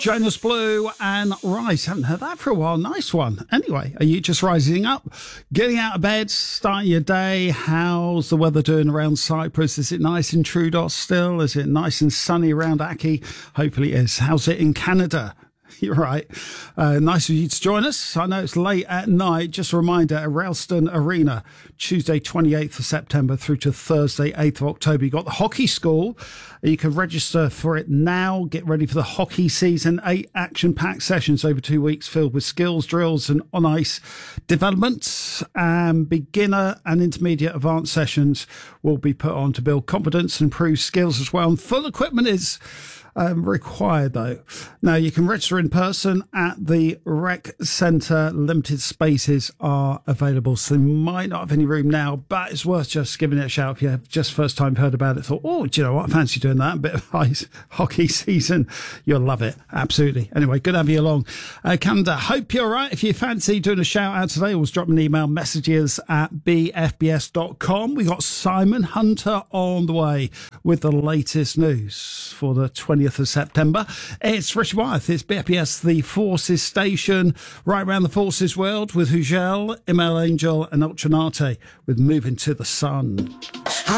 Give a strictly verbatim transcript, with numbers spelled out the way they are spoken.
Jonas Blue and Rise. Haven't heard that for a while. Nice one. Anyway, are you just rising up, getting out of bed, starting your day? How's the weather doing around Cyprus? Is it nice in Troodos still? Is it nice and sunny around Aki? Hopefully it is. How's it in Canada? You're right. Uh, nice of you to join us. I know it's late at night. Just a reminder, at Ralston Arena, Tuesday twenty-eighth of September through to Thursday eighth of October. You've got the hockey school. You can register for it now. Get ready for the hockey season. Eight action-packed sessions over two weeks filled with skills, drills and on-ice developments. And beginner and intermediate advanced sessions will be put on to build confidence and improve skills as well. And full equipment is Um, required though. Now you can register in person at the Rec Centre. Limited spaces are available, so you might not have any room now, but it's worth just giving it a shout if you have just first time heard about it. Thought, oh, do you know what? I fancy doing that. A bit of ice hockey season. You'll love it. Absolutely. Anyway, good to have you along. Uh, Canada, hope you're all right. If you fancy doing a shout out today, always drop me an email, messages at b f b s dot com. We got Simon Hunter on the way with the latest news for the twentieth of September. It's Richard Wyeth. It's B F B S, the Forces station, right around the Forces world with Hugel, Email Angel and Ultranate with Moving to the Sun.